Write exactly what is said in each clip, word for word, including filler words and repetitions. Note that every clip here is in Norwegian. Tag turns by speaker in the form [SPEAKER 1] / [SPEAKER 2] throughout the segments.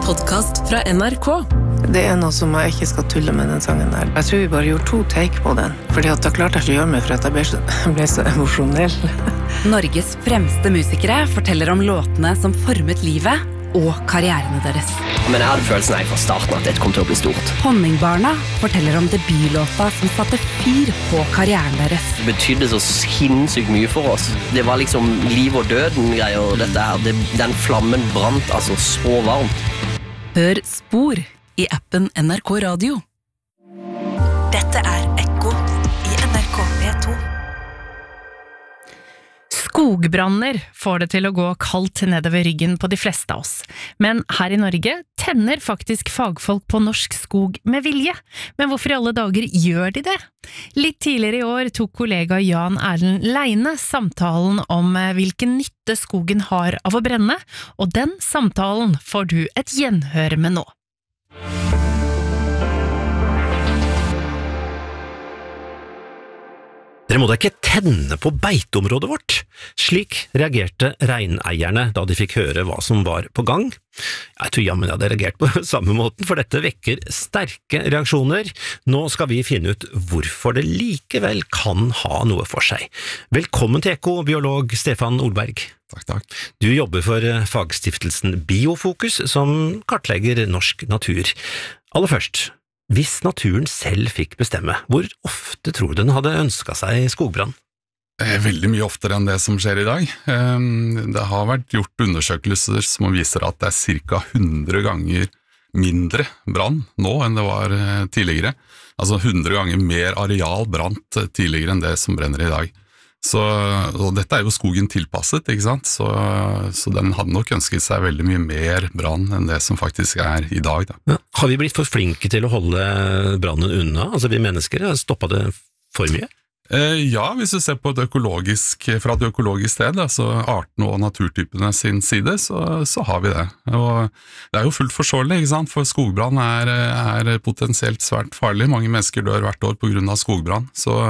[SPEAKER 1] podcast fra N R K.
[SPEAKER 2] Det er noe som jeg ikke skal tulle med den sangen der. Jeg tror vi bare gjorde to take på den, fordi at da klarte jeg ikke å gjøre meg for at jeg ble så, jeg ble så emosjonell.
[SPEAKER 3] Norges fremste musikere forteller om låtene som formet livet og karrierene deres.
[SPEAKER 4] Men jeg hadde følelsen jeg fra starten at dette kom til å bli stort.
[SPEAKER 3] Honningbarna forteller om debutlåta som satte fyr på karrieren deres.
[SPEAKER 4] Det betydde så sinnssykt mye for oss. Det var liksom liv og døden greier, dette her. Det, den flammen brant altså så varmt.
[SPEAKER 1] Hør Spor i appen N R K Radio.
[SPEAKER 5] Dette er Ekko i N R K P to.
[SPEAKER 6] Skogbranner får det til å gå kaldt nedover ryggen på de fleste av oss. Men her i Norge tenner faktisk fagfolk på norsk skog med vilje. Men hvorfor i alle dager gjør de det? Litt tidligere i år tok kollega Jan Erlend Leine samtalen om hvilken nytte skogen har av å brenne, og den samtalen får du et gjenhør med nå.
[SPEAKER 7] Dere må da ikke tenne på beiteområdet vårt. Slik reagerte reineierne da de fikk høre hva som var på gang. Jeg tror jammen jeg hadde reagert på samme måten, for dette vekker sterke reaksjoner. Nå skal vi finne ut hvorfor det likevel kan ha noe for seg. Velkommen til Ekko, biolog Stefan Olberg.
[SPEAKER 8] Takk, takk.
[SPEAKER 7] Du jobber for fagstiftelsen Biofokus, som kartlegger norsk natur. Aller først, hvis naturen selv fikk bestemme, hvor ofte tror du den hadde ønsket seg skogbrann?
[SPEAKER 8] Veldig mye oftere enn det som skjer i dag. Det har vært gjort undersøkelser som viser at det er cirka hundre ganger mindre brann nå enn det var tidligere. Altså hundre ganger mer areal brant tidligere enn det som brenner i dag. Så, og dette er jo skogen tilpasset, ikke sant? Så, så den hadde nok ønsket seg veldig mye mer brann enn det som faktisk er i dag. Da.
[SPEAKER 7] Ja, har vi blitt for flinke til å holde brannen unna? Altså vi mennesker har stoppet det for mye?
[SPEAKER 8] Eh, ja, hvis du ser på et økologisk, fra et økologisk sted, altså arten og naturtypene sin side, så, så har vi det. Og det er jo fullt forståelig, ikke sant? For skogbrann er, er potensielt svært farlig. Mange mennesker dør hvert år på grunn av skogbrann, så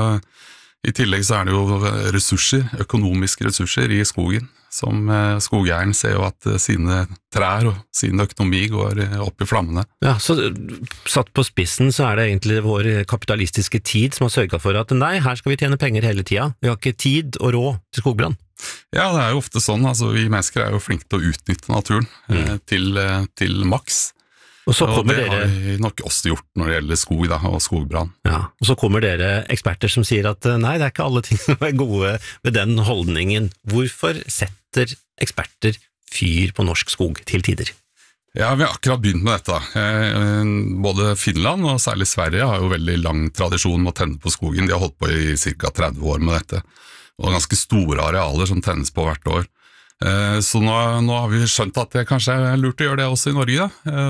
[SPEAKER 8] i tillegg så er det jo ressurser, økonomiske ressurser i skogen, som skogeieren ser jo at sine trær og sin økonomi går opp i flammene.
[SPEAKER 7] Ja, så satt på spissen så er det egentlig vår kapitalistiske tid som har sørget for at nei, her skal vi tjene penger hele tiden. Vi har ikke tid og råd til skogbrann.
[SPEAKER 8] Ja, det er jo ofte sånn, altså vi mennesker er jo flinke til å utnytte naturen mm. eh, til, til maks. Og, så kommer og det dere... har vi nok også gjort når det gjelder skog da, og skogbrann.
[SPEAKER 7] Ja, og så kommer dere eksperter som sier at nei, det er ikke alle ting som er gode ved den holdningen. Hvorfor setter eksperter fyr på norsk skog til tider?
[SPEAKER 8] Ja, vi har akkurat begynt med dette. Både Finland og særlig Sverige har jo veldig lang tradisjon med å tenne på skogen. De har holdt på i cirka tretti år med dette. Og ganske store arealer som tennes på hvert år. Så nå, nå har vi skjønt at det kanskje er lurt å gjøre det også i Norge, da.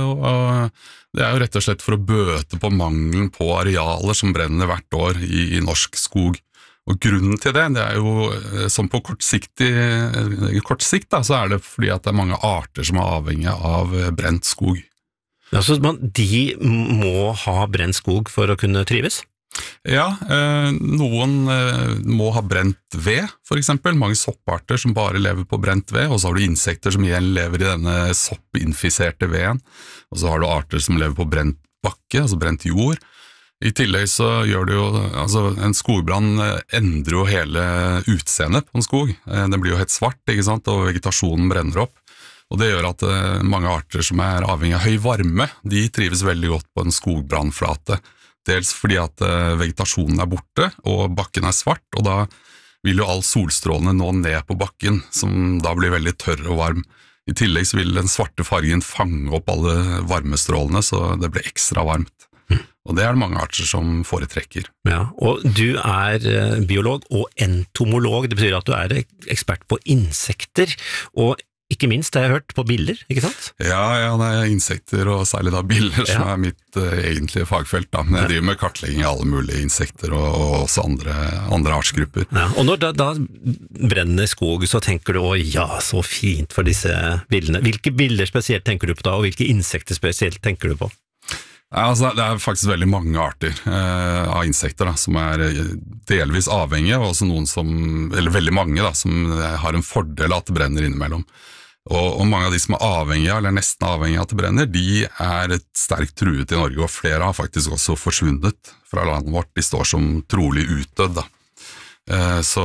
[SPEAKER 8] Og det er jo rett og slett for å bøte på mangelen på arealer som brenner hvert år i, i norsk skog. Og grunnen til det, det er jo som på kort sikt, i kort sikt da, så er det fordi at det er mange arter som er avhengig av brent skog.
[SPEAKER 7] Ja, så man, de må ha brent skog for å kunne trives?
[SPEAKER 8] Ja, eh, noen eh, må ha brent ved, for eksempel. Mange sopparter som bare lever på brent ved, og så har du insekter som igjen lever i denne soppinfiserte veden, og så har du arter som lever på brent bakke, altså brent jord. I tillegg så gjør det jo, altså en skogbrann endrer jo hele utseendet på en skog. Eh, den blir jo helt svart, ikke sant, og vegetasjonen brenner opp. Og det gjør at eh, mange arter som er avhengig av høy varme, de trives veldig godt på en skogbrannflate. Dels fordi at vegetasjonen er borte, og bakken er svart, og da vil jo all solstrålene nå ned på bakken, som da blir veldig tørr og varm. I tillegg så vil den svarte fargen fange opp alle varmestrålene, så det blir ekstra varmt. Mm. Og det er det mange arter som foretrekker.
[SPEAKER 7] Ja, og du er biolog og entomolog, det betyr at du er ekspert på insekter, og ikke minst har jeg hørt på biller, ikke sant?
[SPEAKER 8] Ja, ja, det er insekter, og særlig da biller, som ja. er mitt uh, egentlige fagfelt. Da. Men jeg driver med kartlegging av alle mulige insekter, og, og også andre, andre artsgrupper.
[SPEAKER 7] Ja, og når da, da brenner skog, så tenker du, å ja, så fint for disse billene. Hvilke biller spesielt tenker du på da, og hvilke insekter spesielt tenker du på?
[SPEAKER 8] Ja, altså, det er faktisk veldig mange arter eh, av insekter da, som er delvis avhengige, og også noen som, eller veldig mange da, som har en fordel at det brenner innimellom. Og, og mange av de som er avhengige, eller nesten avhengige av at det brenner, de er et sterkt truet i Norge, og flere har faktisk også forsvunnet fra landet vårt. De står som trolig utdødd, da. Eh, så,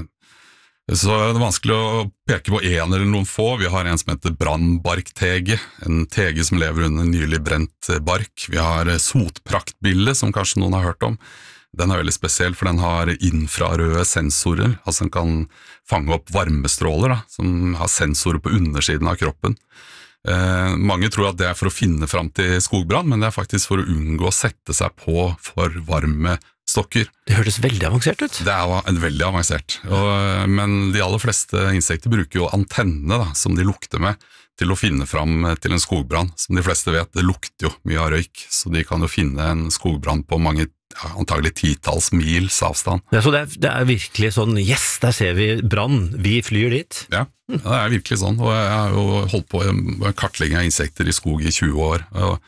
[SPEAKER 8] så er det vanskelig å peke på en eller noen få. Vi har en som heter brannbarktege, en tege som lever under nylig brent bark. Vi har sotpraktbille, som kanskje noen har hørt om. Den er veldig spesiell, for den har infrarøde sensorer, altså den kan fange opp varmestråler, da, som har sensorer på undersiden av kroppen. Eh, mange tror at det er for å finne fram til skogbrann, men det er faktisk for å unngå å sette seg på for varme stokker.
[SPEAKER 7] Det hørtes veldig avansert ut.
[SPEAKER 8] Det er veldig avansert, og, men de aller fleste insekter bruker jo antenne da, som de lukter med, til å finne fram til en skogbrann. Som de fleste vet, det lukter jo mye av røyk, så de kan jo finne en skogbrann på mange, ja, antagelig titalls mils avstand.
[SPEAKER 7] Ja, så det er, det er virkelig sånn, yes, der ser vi brann, vi flyr dit.
[SPEAKER 8] Ja, ja, det er virkelig sånn, og jeg har jo holdt på med kartlegging av insekter i skog i tjue år,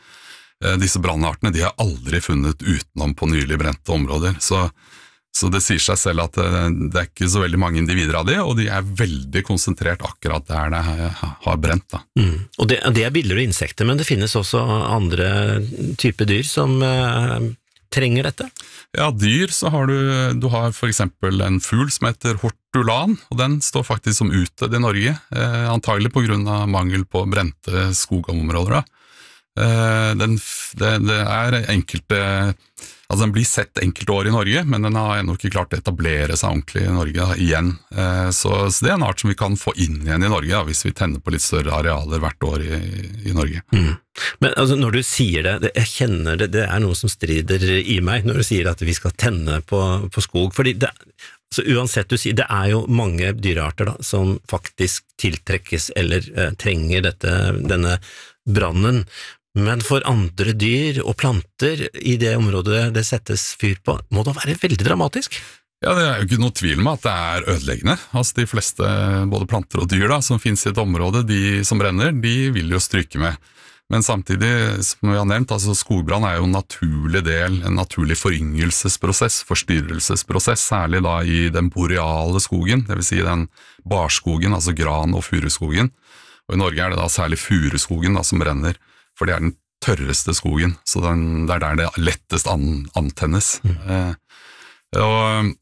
[SPEAKER 8] og disse brannartene, de har aldri funnet utenom på nylig brente områder, så Så det sier seg selv at det er ikke så veldig mange individer av de, og de er veldig konsentrert akkurat der det har brent. Da.
[SPEAKER 7] Mm. Og det, det er bilder og insekter, men det finnes også andre typer dyr som eh, trenger dette?
[SPEAKER 8] Ja, dyr så har du, du har for eksempel en fugl som heter hortulan, og den står faktisk som utdødd i Norge, eh, antagelig på grunn av mangel på brente skogområder. Da. Eh, den, det, det er enkelte... Altså Den blir sett enkelte år i Norge, men den har ennå ikke klart å etablere seg ordentlig i Norge da, igjen. Så, så det er en art som vi kan få inn igjen i Norge, da, hvis vi tenner på litt større arealer hvert år i, i Norge.
[SPEAKER 7] Mm. Men altså, når du sier det, det, jeg kjenner det, det er noe som strider i meg, når du sier at vi skal tenne på, på skog, fordi det, så uansett du sier, det er jo mange dyrearter da, som faktisk tiltrekkes eller eh, trenger dette, denne brannen. Men for andre dyr og planter i det området det settes fyr på, må det være veldig dramatisk?
[SPEAKER 8] Ja, det er jo ikke noe tvil med at det er ødeleggende. Altså de fleste, både planter og dyr da, som finnes i et område, de som brenner, de vil jo stryke med. Men samtidig, som vi har nevnt, altså skogbrann er jo en naturlig del, en naturlig foryngelsesprosess, forstyrrelsesprosess, særlig da i den boreale skogen, det vil si den barskogen, altså gran- og furuskogen. Og i Norge er det da særlig furuskogen da, som brenner, for det er den tørreste skogen, så den, det er der det lettest an, antennes. Mm. Eh, og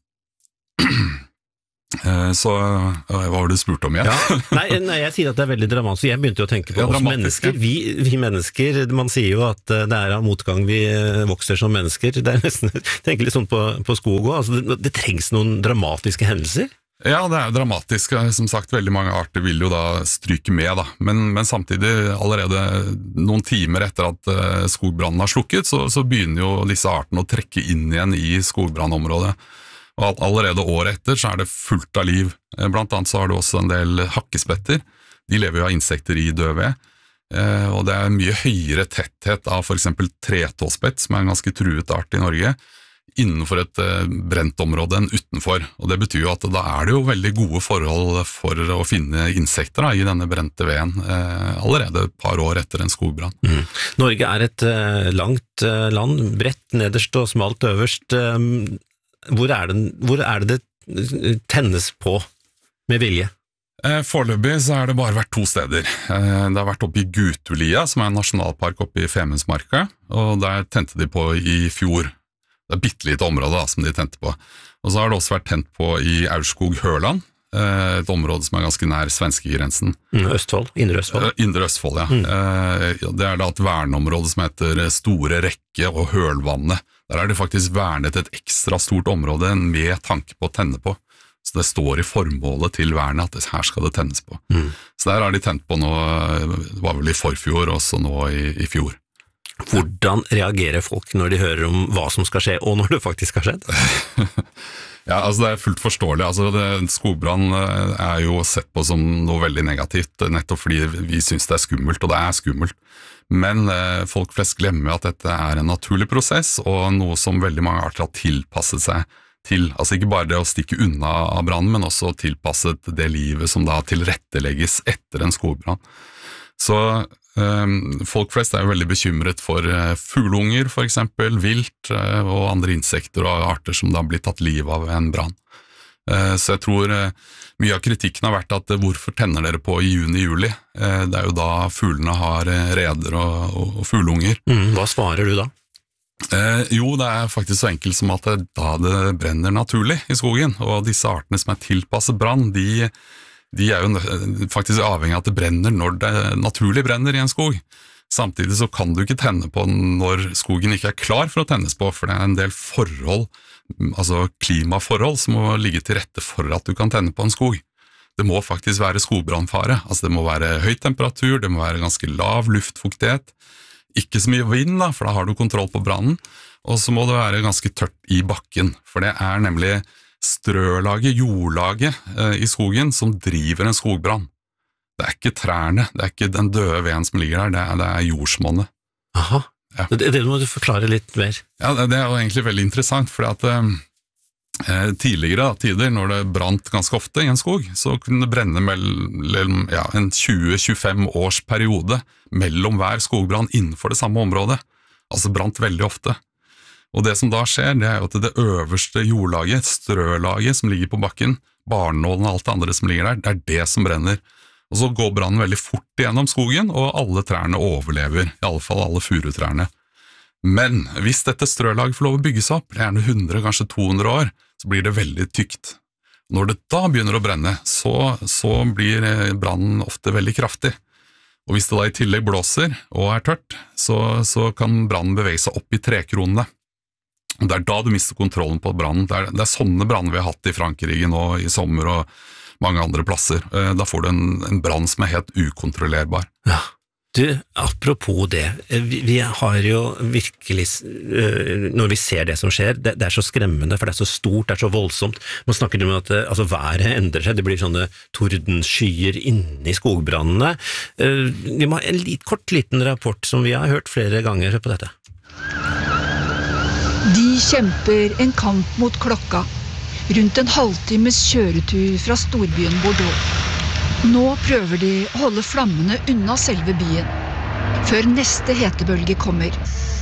[SPEAKER 8] eh, så, hva var det du spurte om igjen?
[SPEAKER 7] Ja. Nei, nei, jeg sier at det er veldig dramatisk, jeg begynte jo å tenke på
[SPEAKER 8] ja,
[SPEAKER 7] oss mennesker. Vi, vi mennesker, man sier jo at det er av motgang vi vokser som mennesker, det er nesten, tenker litt sånn på, på skog også, altså det, det trengs noen dramatiske hendelser.
[SPEAKER 8] Ja, det er jo dramatisk. Som sagt, veldig mange arter vil jo da stryke med, da. Men, men samtidig, allerede noen timer etter at uh, skogbrannen har slukket, så, så begynner jo disse artene å trekke inn igjen i skogbrannområdet. Og allerede året etter så er det fullt av liv. Blant annet så har du også en del hakkespetter. De lever jo av insekter i død ved. Uh, og det er mye høyere tetthet av for eksempel tretåspett, som er en ganske truet art i Norge, innenfor et uh, brent område enn utenfor, og det betyr jo at da er det jo veldig gode forhold for å finne insekter da, i denne brente veden uh, allerede et par år etter en skogbrann.
[SPEAKER 7] Mm. Norge er et uh, langt uh, land, bredt nederst og smalt øverst. Um, hvor, er det, hvor er det det tennes på med vilje?
[SPEAKER 8] Uh, foreløpig så er det bare vært to steder. Uh, det har vært oppe i Gutulia, som er en nasjonalpark oppe i Femundsmarka, og der tente de på i fjor. Det er bittelite område da, som de tente på. Og så har det også vært tent på i Aurskog-Høland, et område som er ganske nær svenskegrensen.
[SPEAKER 7] Mm, Østfold, Indre Østfold.
[SPEAKER 8] Indre Østfold, ja.
[SPEAKER 7] Mm.
[SPEAKER 8] Det er da et verneområde som heter Store Rekke og Hølvannet. Der er det faktisk vernet et ekstra stort område med tanke på å tenne på. Så det står i formålet til vernet at det her skal det tennes på. Mm. Så der har de tent på nå, det var vel i forfjor, og også nå i, i fjor.
[SPEAKER 7] Hvordan reagerer folk når de hører om hva som skal skje, og når det faktisk har skjedd?
[SPEAKER 8] Ja, altså det er fullt forståelig. Altså det, skogbrann er jo sett på som noe veldig negativt, nettopp fordi vi synes det er skummelt, og det er skummelt. Men eh, folk flest glemmer at dette er en naturlig prosess, og noe som veldig mange arter har tilpasset seg til. Altså ikke bare det å stikke unna av brannen, men også tilpasset det livet som da tilrettelegges etter en skogbrann. Så folk flest er jo veldig bekymret for fuglunger, for eksempel, vilt og andre insekter og arter som da blir tatt liv av en brann. Så jeg tror mye av kritikken har vært at hvorfor tenner dere på i juni-juli? Det er jo da fuglene har reder og, og, og fugleunger.
[SPEAKER 7] Mm, hva svarer du da?
[SPEAKER 8] Eh, jo, det er faktisk så enkelt som at det, da det brenner naturlig i skogen, og disse artene som er tilpasset brann, de, de er jo faktisk avhengig av at det brenner når det naturlig brenner i en skog. Samtidig så kan du ikke tenne på den når skogen ikke er klar for å tennes på, for det er en del forhold, altså klimaforhold, som må ligge til rette for at du kan tenne på en skog. Det må faktisk være skogbrannfare, altså det må være høy temperatur, det må være ganske lav luftfuktighet, ikke så mye vind da, for da har du kontroll på brannen, og så må det være ganske tørt i bakken, for det er nemlig strølaget, jordlaget eh, i skogen som driver en skogbrann. Det er ikke trærne, det er ikke den døde veden som ligger der, det er, det er jordsmonnet.
[SPEAKER 7] Aha,
[SPEAKER 8] ja.
[SPEAKER 7] det, det må du forklare litt mer.
[SPEAKER 8] Ja, det, det er jo egentlig veldig interessant, for at eh, tidligere da, tider, når det brant ganske ofte i en skog, så kunne det brenne mellom ja, en tjue til tjuefem års periode mellom hver skogbrann innenfor det samme området. Altså brant veldig ofte. Og det som da skjer, det er jo at det øverste jordlaget, strølaget som ligger på bakken, barnålen og alt det andre som ligger der, det er det som brenner. Og så går brannen veldig fort gjennom skogen, og alle trærne overlever, i alle fall alle furutrærne. Men hvis dette strølaget får lov å bygge seg opp, gjerne hundre, kanskje to hundre år, så blir det veldig tykt. Når det da begynner å brenne, så, så blir brannen ofte veldig kraftig. Og hvis det da i tillegg blåser og er tørt, så, så kan brannen bevege seg opp i trekronene. Og det er da du mister kontrollen på brannen. Det er, det er sånne branner vi har hatt i Frankrike nå i sommer og mange andre plasser. Da får du en, en brann som er helt ukontrollerbar.
[SPEAKER 7] Ja. Du, apropos det, vi, vi har jo virkelig, når vi ser det som skjer, det, det er så skremmende, for det er så stort, det er så voldsomt. Man snakker om at altså, været endrer seg, det blir sånne tordenskyer inne i skogbrannene. Vi må ha en litt, kort liten rapport som vi har hørt flere ganger på dette.
[SPEAKER 9] De kjemper en kamp mot klokka. Rundt en halvtimes kjøretur fra storbyen Bordeaux. Nå prøver de å holde flammene unna selve byen, før neste hetebølge kommer.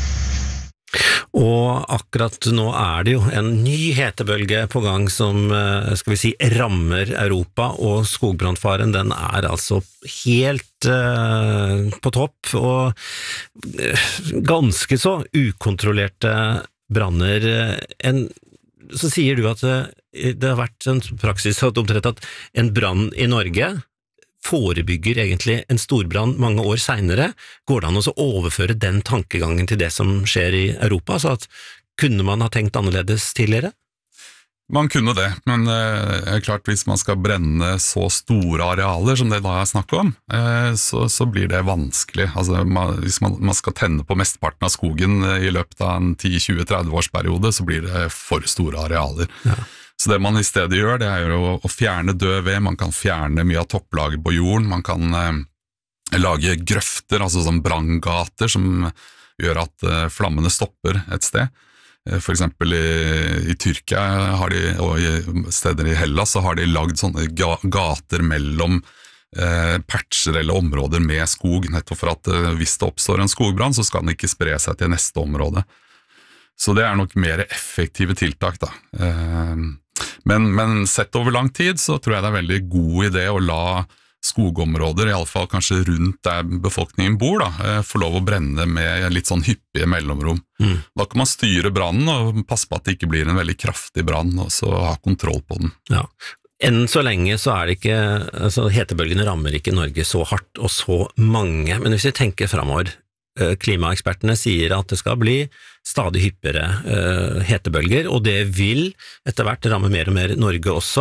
[SPEAKER 7] Og akkurat nå er det jo en ny hetebølge på gang som, skal vi si, rammer Europa, og skogbrannfaren den er altså helt uh, på topp, og ganske så ukontrollerte branner. En Så sier du at det har vært en praksis at omtrent at en brann i Norge forebygger egentlig en storbrann mange år senere. Går det an å overføre den tankegangen til det som skjer i Europa, så at kunne man ha tenkt annerledes tidligere?
[SPEAKER 8] Man kunne det, men det er klart hvis man skal brenne så store arealer som det da er snakk om, så, så blir det vanskelig. Altså, man, hvis man, man skal tenne på mesteparten av skogen i løpet av en ti tjue tretti års periode, så blir det for store arealer. Ja. Så det man i stedet gjør, det er jo å fjerne død ved, man kan fjerne mye av topplaget på jorden, man kan eh, lage grøfter, altså sånn branngater som gjør at eh, flammene stopper et sted. For eksempel i, i Tyrkia har de, og i steder i Hellas så har de lagd sånne ga, gater mellom eh, patcher eller områder med skog, nettopp for at eh, hvis det oppstår en skogbrann, så skal den ikke spre seg til neste område. Så det er nok mer effektive tiltak da. Eh, men, men sett over lang tid så tror jeg det er veldig god idé å la skogområder, i alle fall kanskje rundt der befolkningen bor, da, får lov å brenne med litt sånn hyppige mellomrom. Mm. Da kan man styre brannen og passe på at det ikke blir en veldig kraftig brann, og så ha kontroll på den.
[SPEAKER 7] Ja. Enn så lenge så er det ikke, altså hetebølgene rammer ikke Norge så hardt og så mange, men hvis vi tenker fremover, klimaekspertene sier at det skal bli stadig hyppigere uh, hetebølger, og det vil etter hvert ramme mer og mer Norge også.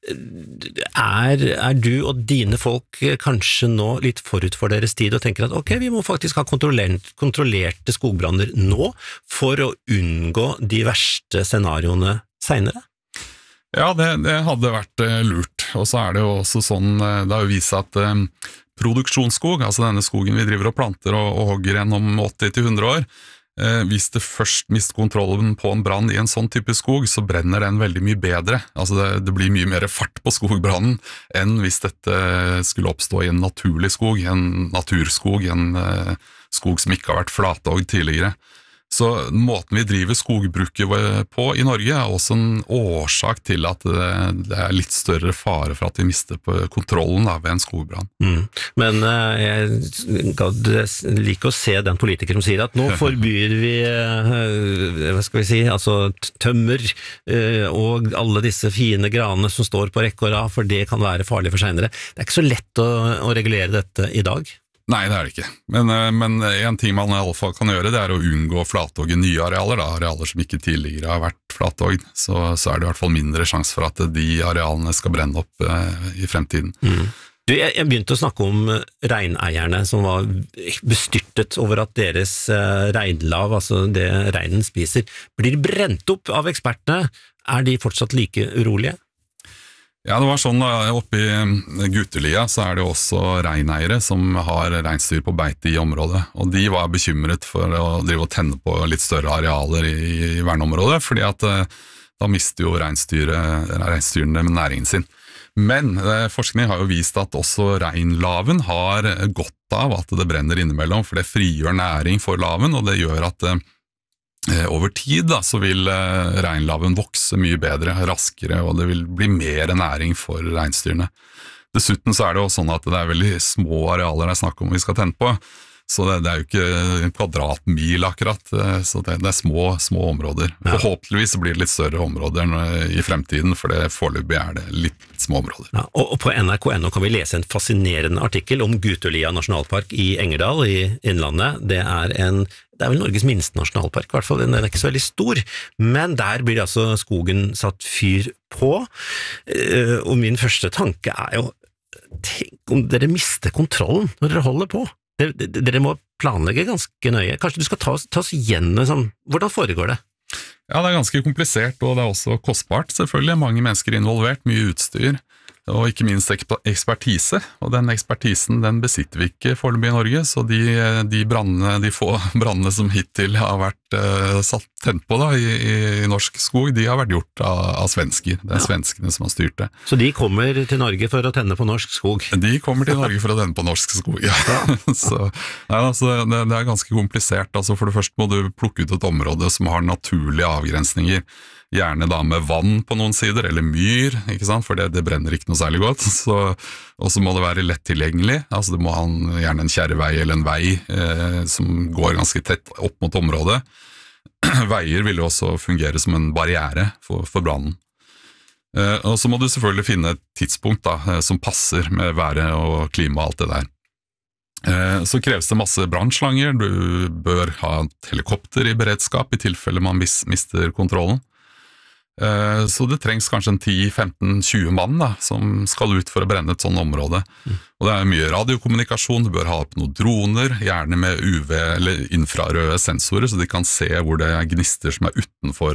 [SPEAKER 7] Er, er du og dine folk kanskje nå litt forut for deres tid og tenker at ok, vi må faktisk ha kontrollert, kontrollerte skogbranner nå for å unngå de verste scenarioene senere?
[SPEAKER 8] Ja, det, det hadde vært uh, lurt, og så er det jo også sånn, uh, det har jo vist at uh, produksjonsskog, altså denne skogen vi driver og planter og, og hogger igjen om åtti til hundre år, eh, hvis det først mister kontrollen på en brann i en sånn type skog, så brenner den veldig mye bedre. Altså det, det blir mye mer fart på skogbrannen enn hvis dette skulle oppstå i en naturlig skog, en naturskog, en eh, skog som ikke har vært flathogd tidligere. Så måten vi driver skogbruket på i Norge er også en årsak til at det er litt større fare for at vi mister på kontrollen da, ved en skogbrann.
[SPEAKER 7] Mm. Men uh, jeg liker å se den politiker som sier at nå forbyr vi, uh, hva skal vi si, altså tømmer uh, og alle disse fine granene som står på rekke og rad, for det kan være farlig for senere. Det er ikke så lett å, å regulere dette i dag.
[SPEAKER 8] Nei, det er det ikke. Men, men en ting man i alle fall kan gjøre, det er å unngå flathogge nye arealer, da, arealer som ikke tidligere har vært flathogd, så, så er det i hvert fall mindre sjanse for at de arealene skal brenne opp eh, i fremtiden.
[SPEAKER 7] Mm. Du, jeg, jeg begynte å snakke om reineierne som var bestyrtet over at deres eh, reinlav, altså det reinen spiser, blir brent opp av ekspertene. Er de fortsatt like urolige?
[SPEAKER 8] Ja, det var sånn oppe i Gutelia så er det også reineiere som har reinsdyr på beite i området, og de var bekymret for å drive og tenne på litt større arealer i, i verneområdet, fordi at da mister jo reinsdyrene med næringen sin. Men forskning har jo vist at også reinlaven har godt av at det brenner innimellom, for det frigjør næring for laven, og det gjør at over tid da, så vil reinlaven vokse mye bedre, raskere, og det vil bli mer næring for reinsdyrene. Dessuten så er det jo sånn at det er veldig små arealer det er snakk om vi skal tenne på, så det, det er jo ikke en kvadratmil akkurat, så det, det er små, små områder. Ja. Forhåpentligvis blir det litt større områder i fremtiden, for det foreløpig er det litt små områder.
[SPEAKER 7] Ja, og på N R K punktum N O kan vi lese en fascinerende artikkel om Gutelia nasjonalpark i Engerdal i Innlandet. Det er en Det er vel Norges minste nasjonalpark, i hvert fall, den er ikke så veldig stor, men der blir altså skogen satt fyr på, og min første tanke er jo, tenk om dere mister kontrollen når dere holder på. Dere må planlegge ganske nøye. Kanskje du skal ta, ta oss igjen, sånn, hvordan foregår det?
[SPEAKER 8] Ja, det er ganske komplisert, og det er også kostbart, selvfølgelig. Mange mennesker involvert, mye utstyr, og ikke minst ekspertise, og den ekspertisen den besitter vi ikke foreløpig i Norge, så de, de, brandene, de få brannene som hittil har vært uh, satt tent på da, i, i norsk skog, de har vært gjort av, av svensker. Det er ja. Svenskene som har styrt det.
[SPEAKER 7] Så de kommer til Norge for å tenne på norsk skog?
[SPEAKER 8] De kommer til Norge for å tenne på norsk skog, ja. så, nei, altså, det, det er ganske komplisert. Altså, for det første må du plukke ut et område som har naturlige avgrensninger, gjerne da med vann på noen sider, eller myr, ikke sant? For det, det brenner ikke noe særlig godt, så, og så må det være lett tilgjengelig, altså det må ha en, gjerne en kjerrevei eller en vei eh, som går ganske tett opp mot området. Veier vil jo også fungere som en barriere for, for brannen. Eh, og så må du selvfølgelig finne et tidspunkt da, som passer med været og klima og alt det der. Eh, så kreves det masse brannslanger, du bør ha et helikopter i beredskap i tilfelle man mis, mister kontrollen. Så det trengs kanskje en ti femten tjue mann da, som skal ut for å brenne et sånt område. Mm. Og det er mye radiokommunikasjon, du bør ha opp noen droner, gjerne med U V eller infrarøde sensorer, så de kan se hvor det er gnister som er utenfor